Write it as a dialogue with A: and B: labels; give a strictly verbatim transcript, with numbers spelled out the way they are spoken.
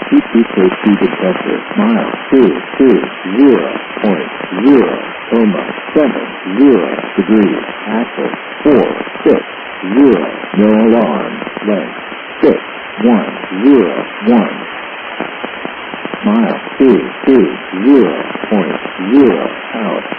A: T T K T detector. Mile two two zero point zero Coma seven zero degrees. Axis four six zero. No alarm. Length six one zero one. Mile two two zero point zero out.